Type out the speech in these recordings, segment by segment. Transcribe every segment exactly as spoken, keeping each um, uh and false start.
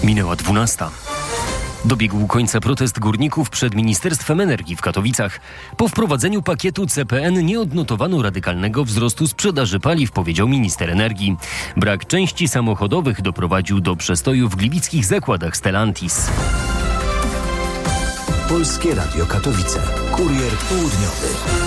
Minęła dwunasta. Dobiegł końca protest górników przed Ministerstwem Energii w Katowicach. Po wprowadzeniu pakietu C P N nie odnotowano radykalnego wzrostu sprzedaży paliw, powiedział minister energii. Brak części samochodowych doprowadził do przestoju w gliwickich zakładach Stellantis. Polskie Radio Katowice. Kurier południowy.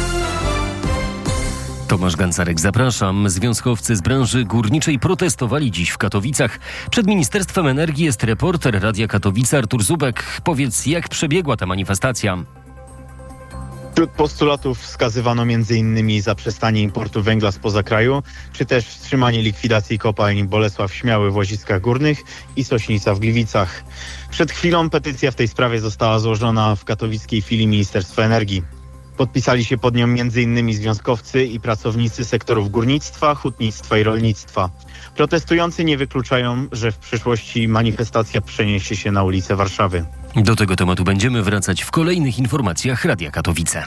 Tomasz Gancarek, zapraszam. Związkowcy z branży górniczej protestowali dziś w Katowicach. Przed Ministerstwem Energii jest reporter Radia Katowice Artur Zubek. Powiedz, jak przebiegła ta manifestacja? Wśród postulatów wskazywano między innymi zaprzestanie importu węgla spoza kraju, czy też wstrzymanie likwidacji kopalni Bolesław Śmiały w Łoziskach Górnych i Sośnica w Gliwicach. Przed chwilą petycja w tej sprawie została złożona w katowickiej filii Ministerstwa Energii. Podpisali się pod nią między innymi związkowcy i pracownicy sektorów górnictwa, hutnictwa i rolnictwa. Protestujący nie wykluczają, że w przyszłości manifestacja przeniesie się na ulice Warszawy. Do tego tematu będziemy wracać w kolejnych informacjach Radia Katowice.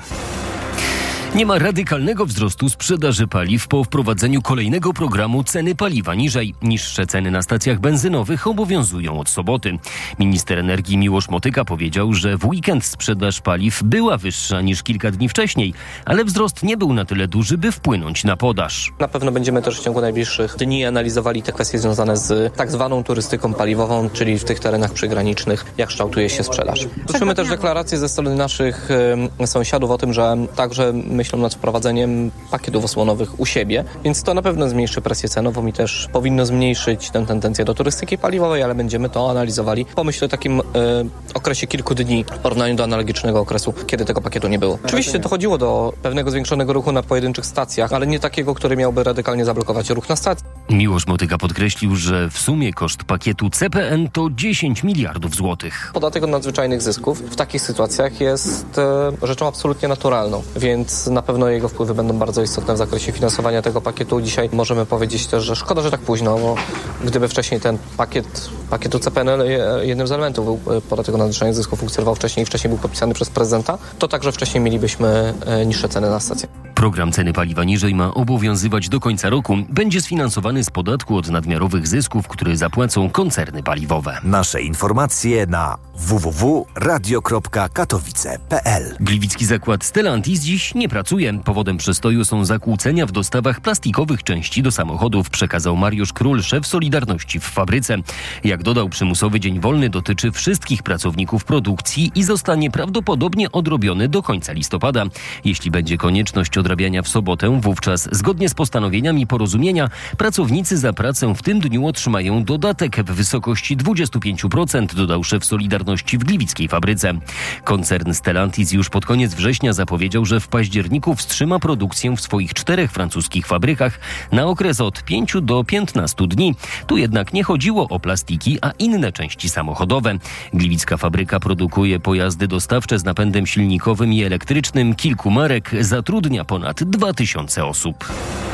Nie ma radykalnego wzrostu sprzedaży paliw po wprowadzeniu kolejnego programu ceny paliwa niżej. Niższe ceny na stacjach benzynowych obowiązują od soboty. Minister energii Miłosz Motyka powiedział, że w weekend sprzedaż paliw była wyższa niż kilka dni wcześniej, ale wzrost nie był na tyle duży, by wpłynąć na podaż. Na pewno będziemy też w ciągu najbliższych dni analizowali te kwestie związane z tak zwaną turystyką paliwową, czyli w tych terenach przygranicznych, jak kształtuje się sprzedaż. Słyszymy też deklaracje ze strony naszych y, sąsiadów o tym, że także my myślą nad wprowadzeniem pakietów osłonowych u siebie, więc to na pewno zmniejszy presję cenową i też powinno zmniejszyć tę tendencję do turystyki paliwowej, ale będziemy to analizowali po myślę takim y, okresie kilku dni w porównaniu do analogicznego okresu, kiedy tego pakietu nie było. Oczywiście dochodziło do pewnego zwiększonego ruchu na pojedynczych stacjach, ale nie takiego, który miałby radykalnie zablokować ruch na stacji. Miłosz Motyka podkreślił, że w sumie koszt pakietu C P N to dziesięć miliardów złotych. Podatek od nadzwyczajnych zysków w takich sytuacjach jest e, rzeczą absolutnie naturalną, więc na pewno jego wpływy będą bardzo istotne w zakresie finansowania tego pakietu. Dzisiaj możemy powiedzieć też, że szkoda, że tak późno, bo gdyby wcześniej ten pakiet pakietu C P N jednym z elementów był podatek od nadzwyczajnych zysków, funkcjonował wcześniej i wcześniej był podpisany przez prezydenta, to także wcześniej mielibyśmy e, niższe ceny na stację. Program ceny paliwa niżej ma obowiązywać do końca roku. Będzie sfinansowany z podatku od nadmiarowych zysków, który zapłacą koncerny paliwowe. Nasze informacje na w w w kropka radio kropka katowice kropka p l. Gliwicki zakład Stellantis dziś nie pracuje. Powodem przestoju są zakłócenia w dostawach plastikowych części do samochodów, przekazał Mariusz Król, szef Solidarności w fabryce. Jak dodał, przymusowy dzień wolny dotyczy wszystkich pracowników produkcji i zostanie prawdopodobnie odrobiony do końca listopada. Jeśli będzie konieczność odrabiania w sobotę, wówczas zgodnie z postanowieniami porozumienia pracownicy za pracę w tym dniu otrzymają dodatek w wysokości dwadzieścia pięć procent, dodał szef Solidarności w gliwickiej fabryce. Koncern Stellantis już pod koniec września zapowiedział, że w październiku wstrzyma produkcję w swoich czterech francuskich fabrykach na okres od pięciu do piętnastu dni. Tu jednak nie chodziło o plastiki, a inne części samochodowe. Gliwicka fabryka produkuje pojazdy dostawcze z napędem silnikowym i elektrycznym kilku marek, zatrudnia ponad dwa tysiące osób.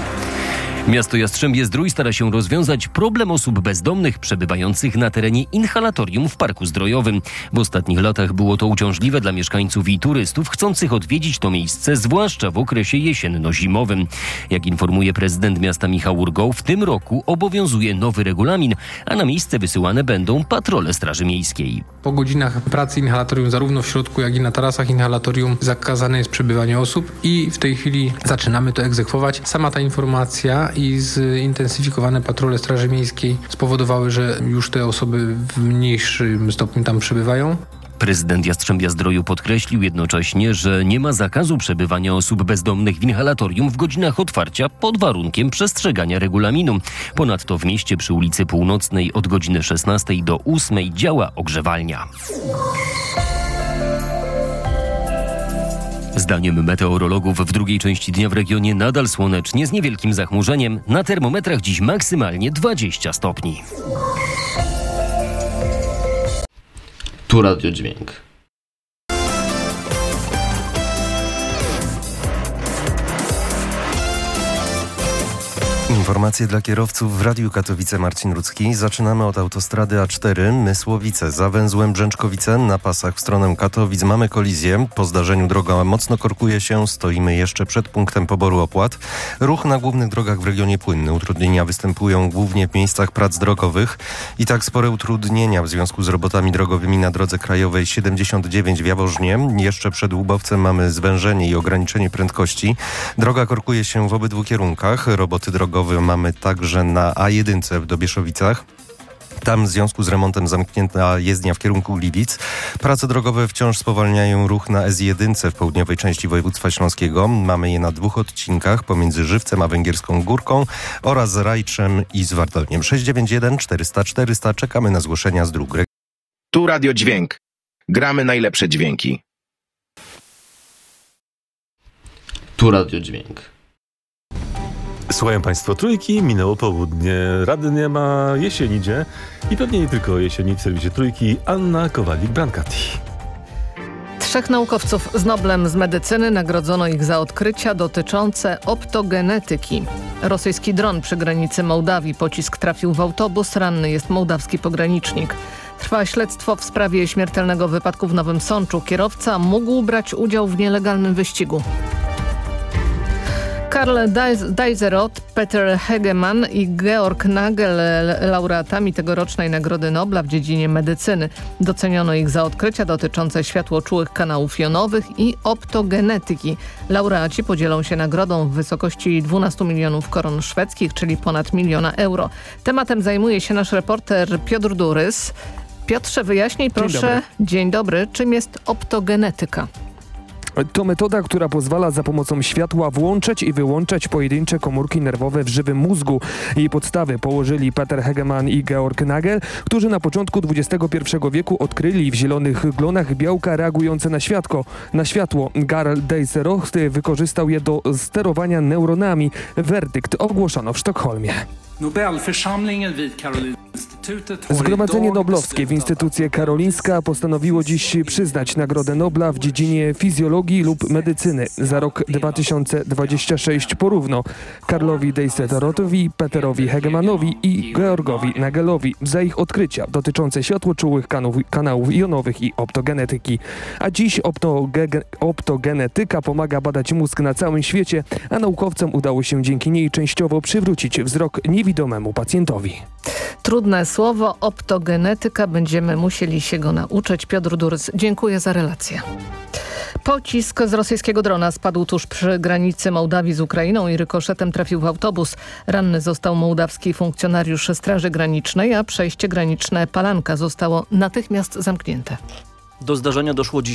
Miasto Jastrzębie-Zdrój stara się rozwiązać problem osób bezdomnych przebywających na terenie inhalatorium w Parku Zdrojowym. W ostatnich latach było to uciążliwe dla mieszkańców i turystów chcących odwiedzić to miejsce, zwłaszcza w okresie jesienno-zimowym. Jak informuje prezydent miasta Michał Urgoł, w tym roku obowiązuje nowy regulamin, a na miejsce wysyłane będą patrole Straży Miejskiej. Po godzinach pracy inhalatorium zarówno w środku, jak i na tarasach inhalatorium zakazane jest przebywanie osób i w tej chwili zaczynamy to egzekwować. Sama ta informacja i zintensyfikowane patrole Straży Miejskiej spowodowały, że już te osoby w mniejszym stopniu tam przebywają. Prezydent Jastrzębia-Zdroju podkreślił jednocześnie, że nie ma zakazu przebywania osób bezdomnych w inhalatorium w godzinach otwarcia pod warunkiem przestrzegania regulaminu. Ponadto w mieście przy ulicy Północnej od godziny szesnastej do ósmej działa ogrzewalnia. Zdaniem meteorologów w drugiej części dnia w regionie nadal słonecznie z niewielkim zachmurzeniem. Na termometrach dziś maksymalnie dwadzieścia stopni. Tu Radio Dźwięk. Informacja Informacje dla kierowców w Radiu Katowice. Marcin Rudzki. Zaczynamy od autostrady A cztery Mysłowice. Za węzłem Brzęczkowice na pasach w stronę Katowic mamy kolizję. Po zdarzeniu droga mocno korkuje się. Stoimy jeszcze przed punktem poboru opłat. Ruch na głównych drogach w regionie płynny. Utrudnienia występują głównie w miejscach prac drogowych. I tak spore utrudnienia w związku z robotami drogowymi na drodze krajowej siedemdziesiąt dziewięć w Jaworznie. Jeszcze przed Łubowcem mamy zwężenie i ograniczenie prędkości. Droga korkuje się w obydwu kierunkach. Roboty drogowe mamy także na A jeden w Dobieszowicach. Tam w związku z remontem zamknięta jezdnia w kierunku Gliwic. Prace drogowe wciąż spowalniają ruch na S jeden w południowej części województwa śląskiego. Mamy je na dwóch odcinkach pomiędzy Żywcem a Węgierską Górką oraz Rajczem i Zwartowniem. sześć dziewięć jeden czterysta czterysta. Czekamy na zgłoszenia z dróg. Tu Radio Dźwięk. Gramy najlepsze dźwięki. Tu Radio Dźwięk. Słuchają Państwo Trójki, minęło południe, rady nie ma, jesień idzie i pewnie nie tylko jesieni w serwisie Trójki. Anna Kowalik-Brancati. Trzech naukowców z Noblem z medycyny nagrodzono ich za odkrycia dotyczące optogenetyki. Rosyjski dron przy granicy Mołdawii. Pocisk trafił w autobus, ranny jest mołdawski pogranicznik. Trwa śledztwo w sprawie śmiertelnego wypadku w Nowym Sączu. Kierowca mógł brać udział w nielegalnym wyścigu. Karl Deiseroth, Peter Hegemann i Georg Nagel, laureatami tegorocznej Nagrody Nobla w dziedzinie medycyny. Doceniono ich za odkrycia dotyczące światłoczułych kanałów jonowych i optogenetyki. Laureaci podzielą się nagrodą w wysokości dwunastu milionów koron szwedzkich, czyli ponad miliona euro. Tematem zajmuje się nasz reporter Piotr Durys. Piotrze, wyjaśnij proszę, Dzień dobry. Dzień dobry, czym jest optogenetyka? To metoda, która pozwala za pomocą światła włączać i wyłączać pojedyncze komórki nerwowe w żywym mózgu. Jej podstawy położyli Peter Hegemann i Georg Nagel, którzy na początku dwudziestego pierwszego wieku odkryli w zielonych glonach białka reagujące na światło. Na światło Karl Deiseroth wykorzystał je do sterowania neuronami. Werdykt ogłoszono w Sztokholmie. Zgromadzenie Noblowskie w Instytucie Karolinska postanowiło dziś przyznać Nagrodę Nobla w dziedzinie fizjologii lub medycyny za rok dwa tysiące dwudziesty szósty porówno Karlowi Deiserothowi, Peterowi Hegemannowi i Georgowi Nagelowi za ich odkrycia dotyczące światłoczułych kanałów, kanałów jonowych i optogenetyki. A dziś optoge, optogenetyka pomaga badać mózg na całym świecie, a naukowcom udało się dzięki niej częściowo przywrócić wzrok niewidomemu pacjentowi. Trudne słowo, optogenetyka. Będziemy musieli się go nauczyć. Piotr Durys, dziękuję za relację. Pocisk z rosyjskiego drona spadł tuż przy granicy Mołdawii z Ukrainą i rykoszetem trafił w autobus. Ranny został mołdawski funkcjonariusz Straży Granicznej, a przejście graniczne Palanka zostało natychmiast zamknięte. Do zdarzenia doszło dziś